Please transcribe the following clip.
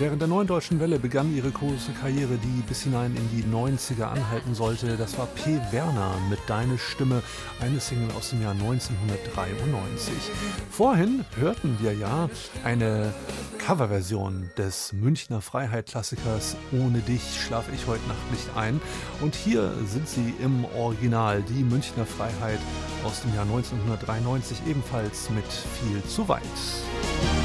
Während der Neuen Deutschen Welle begann ihre große Karriere, die bis hinein in die 90er anhalten sollte. Das war P. Werner mit Deine Stimme, eine Single aus dem Jahr 1993. Vorhin hörten wir ja eine Coverversion des Münchner Freiheit-Klassikers Ohne dich schlaf ich heute Nacht nicht ein. Und hier sind sie im Original, die Münchner Freiheit aus dem Jahr 1993, ebenfalls mit Viel zu weit.